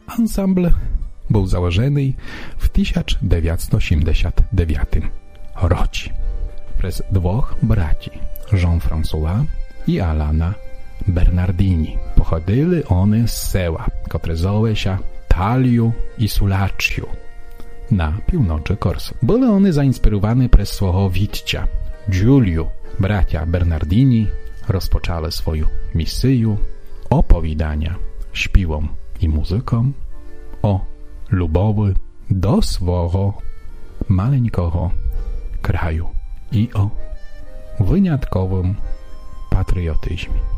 Ensemble był założony w 1979 roku przez dwóch braci, Jean-François i Alana Bernardini. Pochodzili one z sela, które zowie się Taliu i Sulaccio na północy Korsy. Byli one zainspirowane przez swojego widcia, Giulio. Bracia Bernardini rozpoczęli swoją misję opowiadania śpiewom i muzykom o lubowi do swojego maleńkiego kraju i o wyjątkowym patriotyzmie.